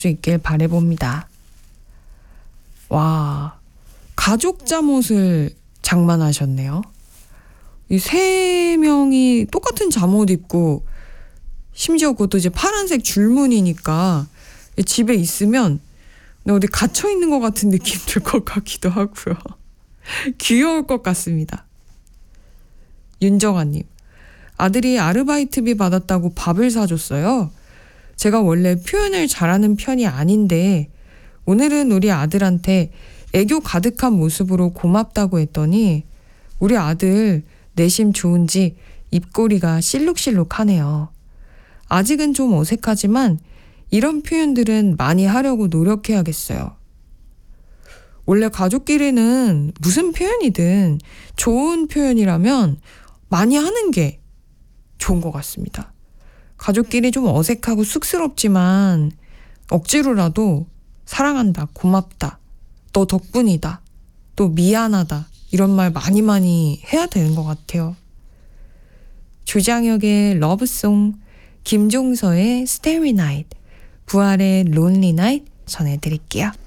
수 있길 바라봅니다. 와, 가족 잠옷을 장만하셨네요. 이 3명이 똑같은 잠옷 입고 심지어 그것도 이제 파란색 줄무늬니까 집에 있으면 어디 갇혀 있는 것 같은 느낌 들 것 같기도 하고요. 귀여울 것 같습니다. 윤정아님, 아들이 아르바이트비 받았다고 밥을 사줬어요. 제가 원래 표현을 잘하는 편이 아닌데 오늘은 우리 아들한테 애교 가득한 모습으로 고맙다고 했더니 우리 아들 내심 좋은지 입꼬리가 실룩실룩하네요. 아직은 좀 어색하지만 이런 표현들은 많이 하려고 노력해야겠어요. 원래 가족끼리는 무슨 표현이든 좋은 표현이라면 많이 하는 게 좋은 것 같습니다. 가족끼리 좀 어색하고 쑥스럽지만 억지로라도 사랑한다, 고맙다, 너 덕분이다, 또 미안하다 이런 말 많이 해야 되는 것 같아요. 조장혁의 러브송, 김종서의 Starry Night, 부활의 Lonely Night 전해드릴게요.